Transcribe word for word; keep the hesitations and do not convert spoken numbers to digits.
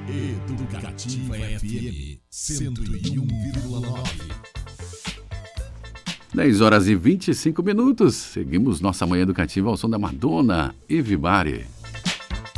Educativa F M cento e um vírgula nove. dez horas e vinte e cinco minutos. Seguimos nossa manhã educativa ao som da Madonna, Everybody.